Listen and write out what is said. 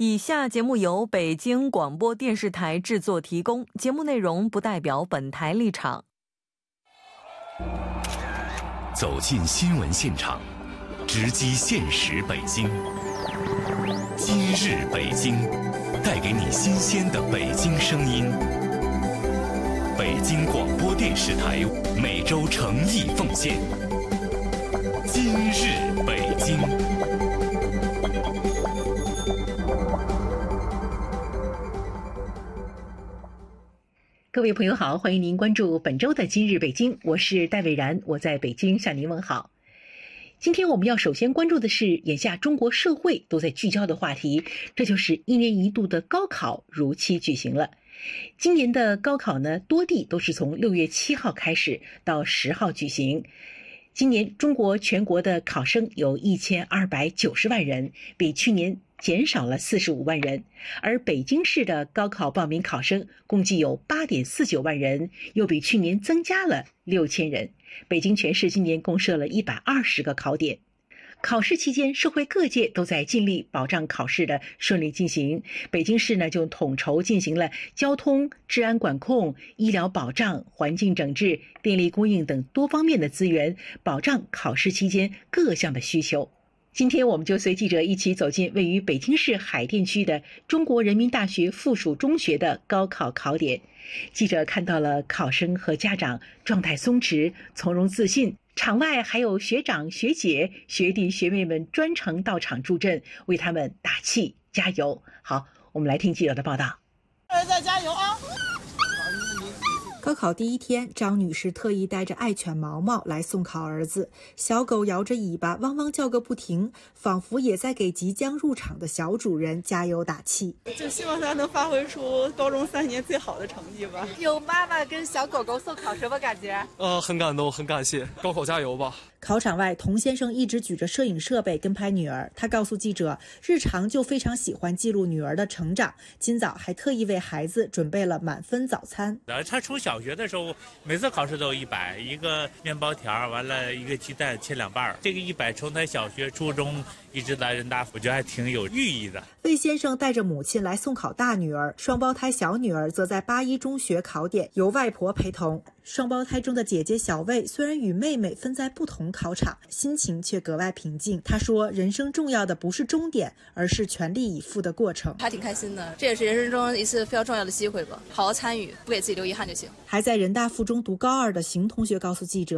以下节目由北京广播电视台制作提供，节目内容不代表本台立场。 走进新闻现场，直击现实北京。今日北京，带给你新鲜的北京声音。北京广播电视台每周诚意奉献。今日北京。 各位朋友好，欢迎您关注本周的今日北京，我是戴伟然，我在北京向您问好。今天我们要首先关注的是眼下中国社会都在聚焦的话题，这就是一年一度的高考如期举行了。今年的高考呢，多地都是从6月7号开始到10号举行。今年中国全国的考生有1290万人，比去年减少了45万人，而北京市的高考报名考生共计有8.49万人，又比去年增加了6000人。北京全市今年共设了120个考点。考试期间，社会各界都在尽力保障考试的顺利进行。北京市呢就统筹进行了交通、治安管控、医疗保障、环境整治、电力供应等多方面的资源，保障考试期间各项的需求。今天我们就随记者一起走进位于北京市海淀区的中国人民大学附属中学的高考考点。记者看到了考生和家长状态松弛、从容自信，场外还有学长、学姐、学弟、学妹们专程到场助阵，为他们打气加油。好，我们来听记者的报道。 儿子加油啊！ 高考第一天，张女士特意带着爱犬毛毛来送考儿子。小狗摇着尾巴，汪汪叫个不停，仿佛也在给即将入场的小主人加油打气。 就希望他能发挥出高中3年最好的成绩吧。 有妈妈跟小狗狗送考，什么感觉？ 很感动，很感谢。高考加油吧！ 考场外，童先生一直举着摄影设备跟拍女儿。他告诉记者，日常就非常喜欢记录女儿的成长，今早还特意为孩子准备了满分早餐。 他从小学的时候，每次考试都有100，一个面包条，完了一个鸡蛋切2半。这个100从他小学、初中一直在人大，我觉得还挺有寓意的。 魏先生带着母亲来送考大女儿，双胞胎小女儿则在8一中学考点，由外婆陪同。双胞胎中的姐姐小魏虽然与妹妹分在不同考场，心情却格外平静。她说，人生重要的不是终点，而是全力以赴的过程。 还挺开心的，这也是人生中一次非常重要的机会吧，好好参与，不给自己留遗憾就行。 还在人大附中读高2的邢同学告诉记者，